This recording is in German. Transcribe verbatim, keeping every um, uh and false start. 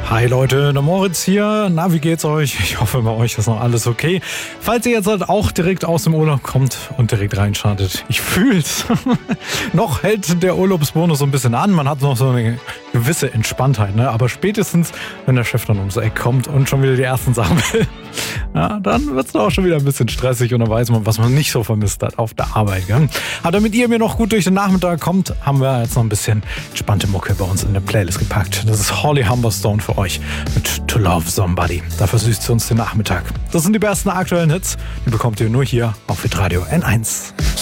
Hi Leute, der Moritz hier. Na, wie geht's euch? Ich hoffe, bei euch ist noch alles okay. Falls ihr jetzt halt auch direkt aus dem Urlaub kommt und direkt reinstartet, ich fühl's. Noch hält der Urlaubsbonus so ein bisschen an. Man hat noch so eine gewisse Entspanntheit, ne? Aber spätestens, wenn der Chef dann ums Eck kommt und schon wieder die ersten Sachen will, ja, dann wird's doch auch schon wieder ein bisschen stressig und dann weiß man, was man nicht so vermisst hat auf der Arbeit. Gell? Aber damit ihr mir noch gut durch den Nachmittag kommt, haben wir jetzt noch ein bisschen entspannte Mucke bei uns in der Playlist gepackt. Das ist Holly Humberstone für euch mit To Love Somebody. Da versüßt sie uns den Nachmittag. Das sind die besten aktuellen Hits. Die bekommt ihr nur hier auf Hitradio N eins.